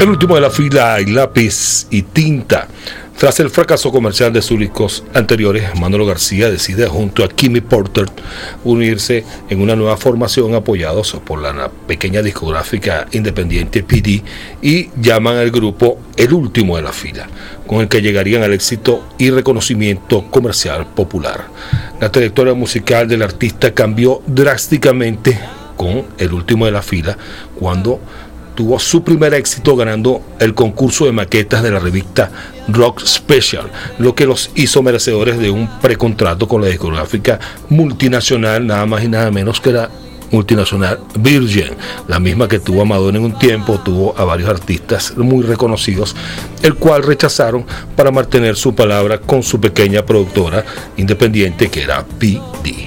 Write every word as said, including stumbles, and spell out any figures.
El último de la fila y lápiz y tinta. Tras el fracaso comercial de sus discos anteriores, Manolo García decide junto a Kimmy Porter unirse en una nueva formación apoyados por la pequeña discográfica independiente P D y llaman al grupo El Último de la Fila, con el que llegarían al éxito y reconocimiento comercial popular. La trayectoria musical del artista cambió drásticamente con El Último de la Fila cuando tuvo su primer éxito ganando el concurso de maquetas de la revista Rock Special, lo que los hizo merecedores de un precontrato con la discográfica multinacional, nada más y nada menos que la multinacional Virgin, la misma que tuvo a Madonna en un tiempo, tuvo a varios artistas muy reconocidos, el cual rechazaron para mantener su palabra con su pequeña productora independiente que era P D.